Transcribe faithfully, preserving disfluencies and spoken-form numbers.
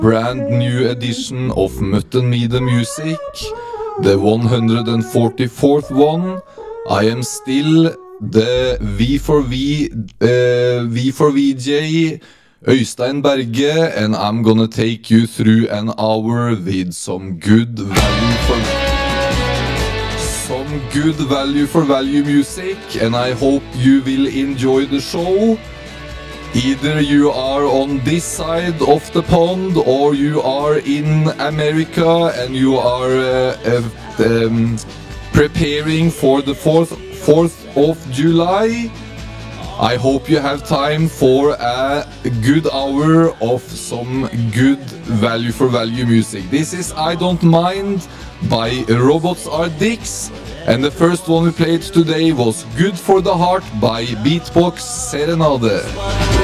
brand new edition of Mutton Me The Music, the one hundred forty-fourth one. I am still the V for V, uh, V for V J, Øystein Berge, and I'm gonna take you through an hour with some good value for some good value for value music, and I hope you will enjoy the show. Either you are on this side of the pond or you are in America and you are uh, uh, um, preparing for the fourth of July. I hope you have time for a good hour of some good value for value music. This is I Don't Mind by Robots Are Dicks, and the first one we played today was Good for the Heart by Beatbox Serenade.